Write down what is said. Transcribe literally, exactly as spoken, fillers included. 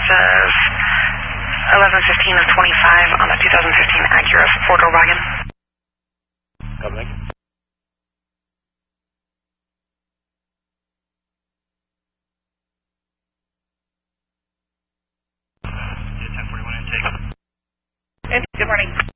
as of eleven fifteen of twenty-five on the two thousand fifteen Acura four-door wagon. Copy, thank you. ten forty-one intake. Good morning.